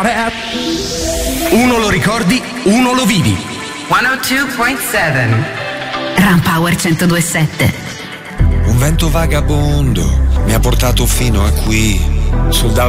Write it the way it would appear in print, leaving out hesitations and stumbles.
Uno lo ricordi, uno lo vivi. 102.7 Rampower 102.7. Un vento vagabondo mi ha portato fino a qui. Sold out